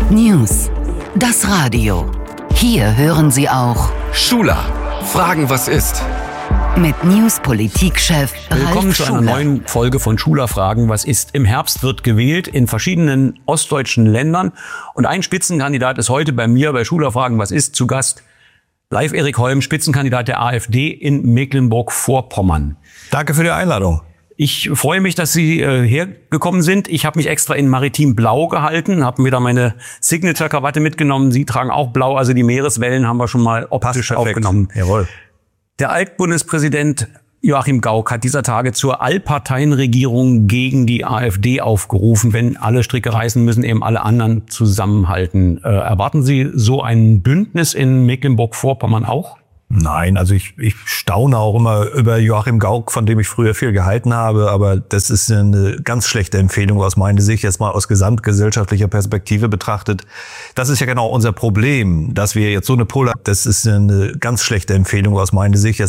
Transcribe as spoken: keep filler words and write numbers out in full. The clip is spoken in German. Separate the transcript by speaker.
Speaker 1: News. Das Radio. Hier hören Sie auch
Speaker 2: Schuler. Fragen, was ist?
Speaker 1: Mit News-Politik-Chef Ralf
Speaker 3: Willkommen zu einer
Speaker 1: Schuler.
Speaker 3: neuen Folge von Schuler Fragen, was ist? Im Herbst wird gewählt in verschiedenen ostdeutschen Ländern. Und ein Spitzenkandidat ist heute bei mir bei Schuler Fragen, was ist? Zu Gast live Erik Holm, Spitzenkandidat der AfD in Mecklenburg-Vorpommern.
Speaker 4: Danke für die Einladung.
Speaker 3: Ich freue mich, dass Sie äh, hergekommen sind. Ich habe mich extra in Maritim Blau gehalten, habe mir da meine Signature-Krawatte mitgenommen. Sie tragen auch Blau, also die Meereswellen haben wir schon mal optisch aufgenommen.
Speaker 4: Jawohl.
Speaker 3: Der Altbundespräsident Joachim Gauck hat dieser Tage zur Allparteienregierung gegen die AfD aufgerufen. Wenn alle Stricke reißen, müssen eben alle anderen zusammenhalten. Äh, erwarten Sie so ein Bündnis in Mecklenburg-Vorpommern auch?
Speaker 4: Nein, also ich, ich staune auch immer über Joachim Gauck, von dem ich früher viel gehalten habe, aber das ist eine ganz schlechte Empfehlung aus meiner Sicht, jetzt mal aus gesamtgesellschaftlicher Perspektive betrachtet. Das ist ja genau unser Problem, dass wir jetzt so eine Polar, das ist eine ganz schlechte Empfehlung aus meiner Sicht, jetzt